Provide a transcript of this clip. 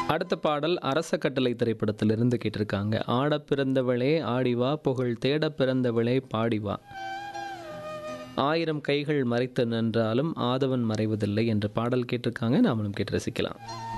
அடுத்த பாடல் அரச கட்டளை திரைப்படத்திலிருந்து கேட்டிருக்காங்க. ஆடப் பிறந்தவளே ஆடிவா, புகழ் தேடப் பிறந்தவளே பாடிவா, ஆயிரம் கைகள் மறைத்து நின்றாலும் ஆதவன் மறைவதில்லை என்ற பாடல் கேட்டிருக்காங்க. நாமளும் கேட்டு ரசிக்கலாம்.